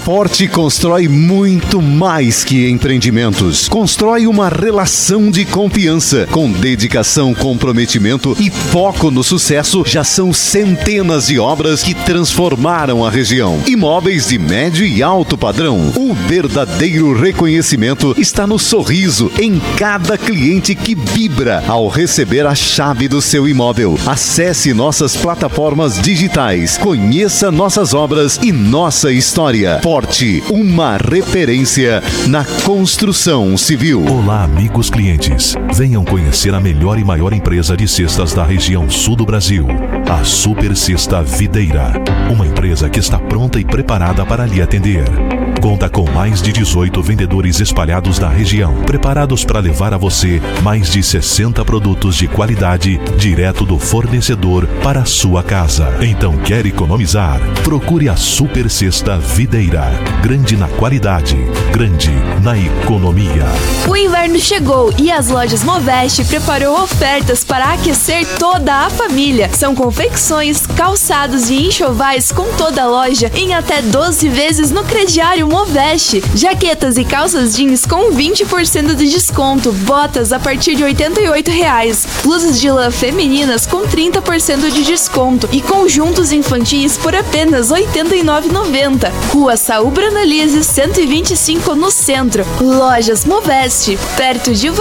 Forte constrói muito mais que empreendimentos. Constrói uma relação de confiança. Com dedicação, comprometimento e foco no sucesso, já são centenas de obras que transformaram a região. Imóveis de médio e alto padrão. O verdadeiro reconhecimento está no sorriso em cada cliente que vibra ao receber a chave do seu imóvel. Acesse nossas plataformas digitais, conheça nossas obras e nossa história. Forte, uma referência na construção civil. Olá, amigos clientes. Venham conhecer a melhor e maior empresa de cestas da região sul do Brasil, a Super Cesta Videira. Uma empresa que está pronta e preparada para lhe atender. Conta com mais de 18 vendedores espalhados na região, preparados para levar a você mais de 60 produtos de qualidade direto do fornecedor para a sua casa. Então, quer economizar? Procure a Super Cesta Videira. Grande na qualidade, grande na economia. O inverno chegou e as lojas Moveste preparou ofertas para aquecer toda a família. São confecções, calçados e enxovais com toda a loja em até 12 vezes no crediário Moveste. Jaquetas e calças jeans com 20% de desconto. Botas a partir de R$ 88,00. Blusas de lã femininas com 30% de desconto. E conjuntos infantis por apenas R$ 89,90. Rua Saúl Brandalize 125 no centro. Lojas Moveste, perto de